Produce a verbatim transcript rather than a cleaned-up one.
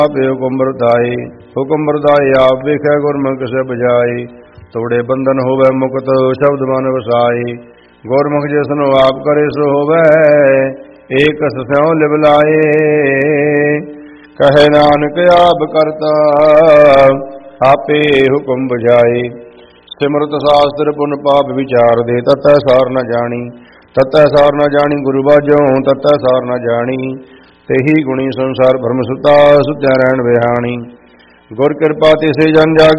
ਆਪੇ ਹੁਕਮ ਵਰਤਾਏ, ਹੁਕਮ ਵਰਤਾਏ ਆਪ ਵੇਖੈ ਗੁਰਮੁਖ ਸੇ ਬਜਾਏ। ਤੋੜੇ ਬੰਧਨ ਹੋਵੇ ਮੁਕਤ ਸ਼ਬਦ ਮਨ ਵਸਾਏ, ਗੁਰਮੁਖ ਜਿਸਨੂੰ ਆਪ ਕਰੇ ਸੋ ਹੋਵੇ, ਏਕ ਸਿਉ ਲਿਵ ਲਾਏ। ਕਹੇ ਨਾਨਕ ਆਪ ਕਰਤਾ, ਆਪੇ ਹੁਕਮ ਬੁਝਾਏ। ਸਿਮਰਤ ਸ਼ਾਸਤਰ ਪੁਨ ਪਾਪ ਵਿਚਾਰ ਦੇ, ਤਤੈ ਸਾਰ ਨ ਜਾਣੀ। ਤਤੈ ਸਾਰ ਨ ਜਾਣੀ ਗੁਰੂ ਬਾਝੋਂ, ਤਤੈ ਸਾਰ ਨ ਜਾਣੀ। ਤੇਹੀ ਗੁਣੀ ਸੰਸਾਰ ਭਰਮ ਸੁਤਾ, ਸੁਤਿਆ ਰਹਿਣ ਵਿਹਾਣੀ। ਗੁਰ ਕਿਰਪਾ ਤਿਸੇ ਜਨ ਜਾਗ